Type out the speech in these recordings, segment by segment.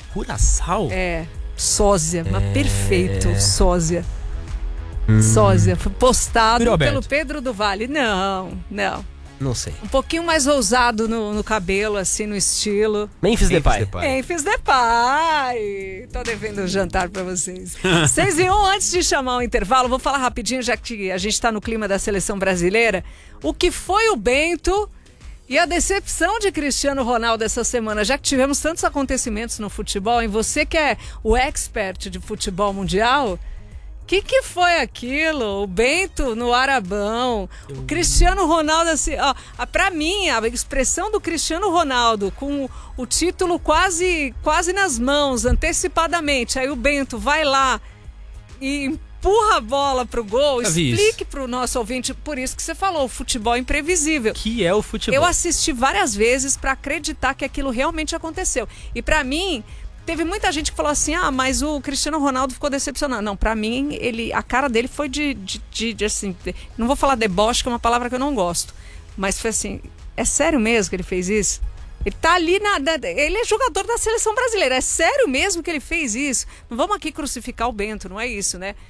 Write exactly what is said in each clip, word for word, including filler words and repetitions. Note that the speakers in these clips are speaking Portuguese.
Curaçao? É, sósia, mas É. perfeito, sósia. Hum. Sósia, foi postado Yuri pelo Alberto. Pedro do Vale. Não, não. Não sei. Um pouquinho mais ousado no, no cabelo, assim, no estilo. Memphis Depay. Memphis Depay. Tô devendo um jantar pra vocês. Seis e um, antes de chamar o intervalo, vou falar rapidinho, já que a gente tá no clima da seleção brasileira. O que foi o Bento e a decepção de Cristiano Ronaldo essa semana, já que tivemos tantos acontecimentos no futebol, e você que é o expert de futebol mundial... O que, que foi aquilo? O Bento no Arabão, o Cristiano Ronaldo, assim, ó, a- pra mim, a expressão do Cristiano Ronaldo com o, o título quase, quase nas mãos, antecipadamente, aí o Bento vai lá e empurra a bola pro gol, Já vi explique pro nosso ouvinte, por isso que você falou, o futebol é imprevisível. Que é o futebol. Eu assisti várias vezes pra acreditar que aquilo realmente aconteceu. E pra mim, teve muita gente que falou assim, ah, mas o Cristiano Ronaldo ficou decepcionado. Não, pra mim, ele, a cara dele foi de, de, de, de assim, de- não vou falar deboche, que é uma palavra que eu não gosto, mas foi assim, é sério mesmo que ele fez isso? Ele tá ali, na, na- ele é jogador da seleção brasileira, é sério mesmo que ele fez isso? Não vamos aqui crucificar o Bento, não é isso, né?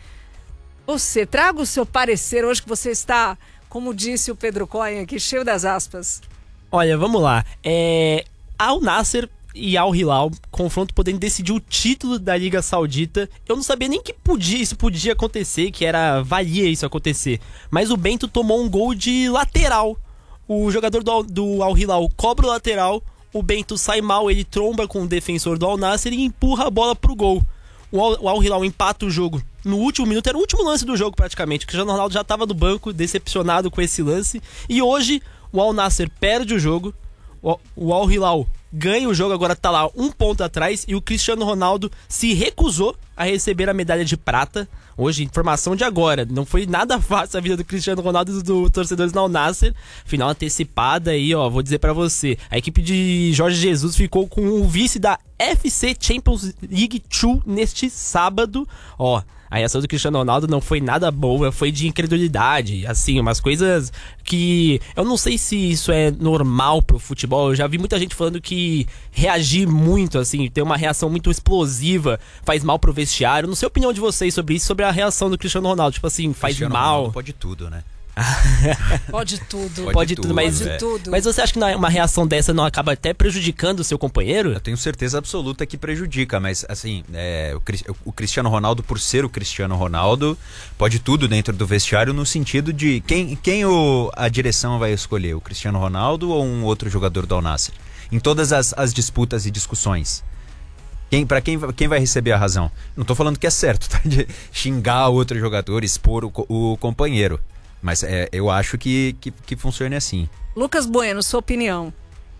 Você, traga o seu parecer hoje que você está, como disse o Pedro Cohen aqui, cheio das aspas. Olha, vamos lá. É... Al Nassr e Al Hilal, confronto podendo decidir o título da Liga Saudita. Eu não sabia nem que podia, isso podia acontecer, que era valia isso acontecer. Mas o Bento tomou um gol de lateral. O jogador do, Al- do Al Hilal cobra o lateral, o Bento sai mal, ele tromba com o defensor do Al Nassr e empurra a bola pro gol. O Al, o Al Hilal empata o jogo no último minuto, era o último lance do jogo praticamente. O Cristiano Ronaldo já estava no banco, decepcionado com esse lance. E hoje o Al Nassr perde o jogo, o, o Al Hilal ganha o jogo, agora tá lá um ponto atrás, e o Cristiano Ronaldo se recusou a receber a medalha de prata. Hoje, informação de agora, não foi nada fácil a vida do Cristiano Ronaldo e dos torcedores do Al Nassr. Final antecipada aí, ó, vou dizer pra você. A equipe de Jorge Jesus ficou com o vice da F C Champions League dois neste sábado, ó. A reação do Cristiano Ronaldo não foi nada boa, foi de incredulidade, assim, umas coisas que... Eu não sei se isso é normal pro futebol, eu já vi muita gente falando que reagir muito, assim, ter uma reação muito explosiva faz mal pro vestiário. Não sei a opinião de vocês sobre isso, sobre a reação do Cristiano Ronaldo, tipo assim, faz Cristiano mal... Ronaldo pode tudo, né? Pode tudo. Pode Pode tudo, tudo, mas, Pode tudo. mas você acha que uma reação dessa não acaba até prejudicando o seu companheiro? Eu tenho certeza absoluta que prejudica, mas assim, é, o, Cris- o Cristiano Ronaldo, por ser o Cristiano Ronaldo, pode tudo dentro do vestiário, no sentido de quem, quem o, a direção vai escolher, o Cristiano Ronaldo ou um outro jogador do Al Nassr? Em todas as, as disputas e discussões. Quem, pra quem, quem vai receber a razão? Não tô falando que é certo, tá? De xingar outro jogador, expor o, co- o companheiro. Mas é, eu acho que, que, que funcione assim. Lucas Bueno, sua opinião.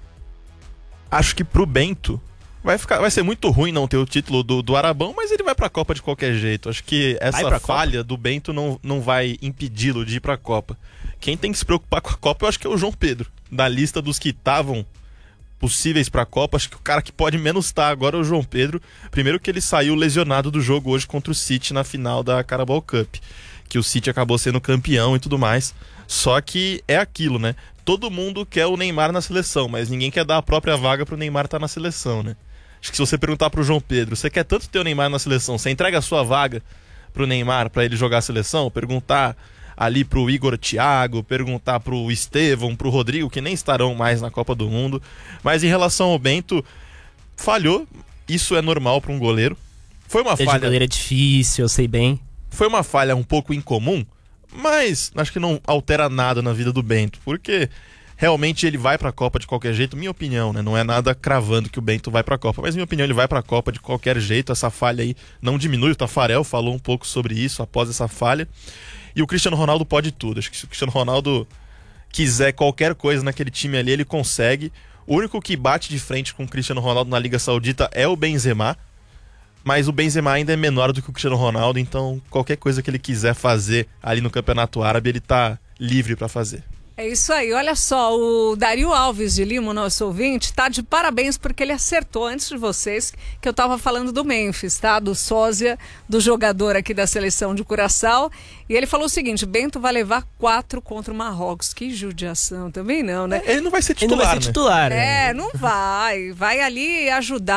Acho que pro Bento vai, ficar, vai ser muito ruim não ter o título do, do Arabão, mas ele vai pra Copa de qualquer jeito. Acho que Vai essa pra falha do Bento não, não vai impedi-lo de ir pra Copa. Quem tem que se preocupar com a Copa, eu acho que é o João Pedro. Da lista dos que estavam possíveis pra Copa, acho que o cara que pode menos estar agora é o João Pedro. Primeiro que ele saiu lesionado do jogo hoje contra o City na final da Carabao Cup, que o City acabou sendo campeão e tudo mais. Só que é aquilo, né? Todo mundo quer o Neymar na seleção, mas ninguém quer dar a própria vaga pro Neymar estar na seleção, né? Acho que se você perguntar pro João Pedro, você quer tanto ter o Neymar na seleção, você entrega a sua vaga pro Neymar pra ele jogar a seleção? Perguntar ali pro Igor Thiago, perguntar pro Estevão, pro Rodrigo, que nem estarão mais na Copa do Mundo. Mas em relação ao Bento, falhou. Isso é normal pra um goleiro. Foi uma Ser falha. goleiro é difícil, eu sei bem. Foi uma falha um pouco incomum, mas acho que não altera nada na vida do Bento, porque realmente ele vai pra Copa de qualquer jeito, minha opinião, né? Não é nada cravando que o Bento vai pra Copa, mas minha opinião, ele vai pra Copa de qualquer jeito. Essa falha aí não diminui, o Tafarel falou um pouco sobre isso após essa falha. E o Cristiano Ronaldo pode tudo. Acho que se o Cristiano Ronaldo quiser qualquer coisa naquele time ali, ele consegue. O único que bate de frente com o Cristiano Ronaldo na Liga Saudita é o Benzema. Mas o Benzema ainda é menor do que o Cristiano Ronaldo, então qualquer coisa que ele quiser fazer ali no Campeonato Árabe, ele tá livre pra fazer. É isso aí, olha só, o Dario Alves de Lima, o nosso ouvinte, tá de parabéns porque ele acertou antes de vocês que eu tava falando do Memphis, tá? Do sósia, do jogador aqui da seleção de Curaçao. E ele falou o seguinte, Bento vai levar quatro contra o Marrocos. Que judiação, também não, né? Ele não vai ser Ele não titular, vai ser né? titular, né? É, não vai, vai ali ajudar